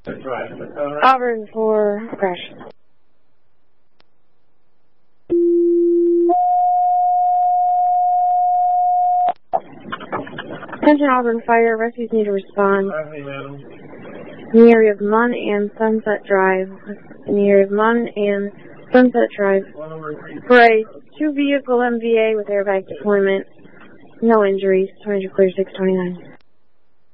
Auburn for crash. Attention Auburn Fire, rescues need to respond. In the area of Munn and Sunset Drive. In the area of Munn and Sunset Drive. For a 2-vehicle MVA with airbag deployment. No injuries. 200 clear 629.